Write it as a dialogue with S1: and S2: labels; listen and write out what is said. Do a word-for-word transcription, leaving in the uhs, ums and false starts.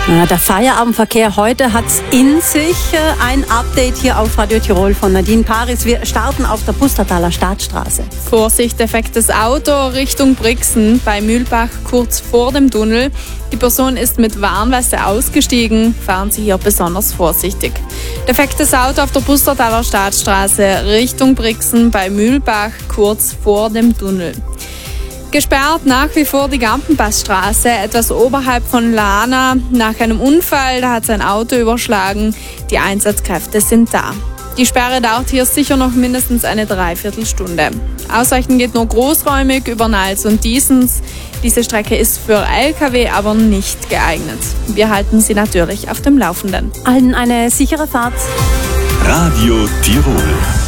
S1: Ja, der Feierabendverkehr heute hat's in sich. Ein Update hier auf Radio Tirol von Nadine Paris. Wir starten auf der Pustertaler Staatsstraße.
S2: Vorsicht, defektes Auto Richtung Brixen bei Mühlbach kurz vor dem Tunnel. Die Person ist mit Warnweste ausgestiegen. Fahren Sie hier besonders vorsichtig. Defektes Auto auf der Pustertaler Staatsstraße Richtung Brixen bei Mühlbach kurz vor dem Tunnel. Gesperrt nach wie vor die Gampenpassstraße, etwas oberhalb von Lana. Nach einem Unfall, da hat sein Auto überschlagen. Die Einsatzkräfte sind da. Die Sperre dauert hier sicher noch mindestens eine Dreiviertelstunde. Ausweichen geht nur großräumig über Nals und Diesens. Diese Strecke ist für L K W aber nicht geeignet. Wir halten Sie natürlich auf dem Laufenden.
S1: Allen eine sichere Fahrt.
S3: Radio Tirol.